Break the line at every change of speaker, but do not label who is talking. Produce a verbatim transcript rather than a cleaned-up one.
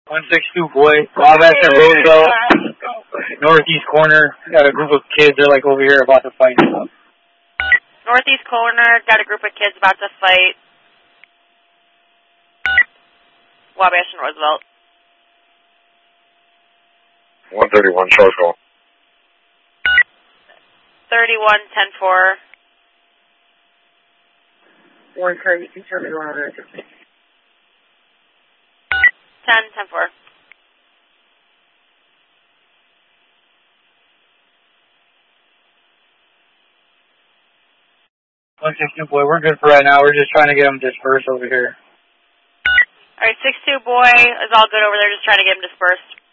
one six two boy, Wabash and Roosevelt, northeast corner. Got a group of kids. They're like over here about to fight.
Northeast corner, got a group of kids about to fight. Wabash and Roosevelt.
one thirty-one, short call.
thirty-one, ten four.
one thirty, you tell me one hundred.
ten, ten four.
one six two boy, we're good for right now. We're just trying to get them dispersed over here.
Alright, six two boy is all good over there, just trying to get him dispersed.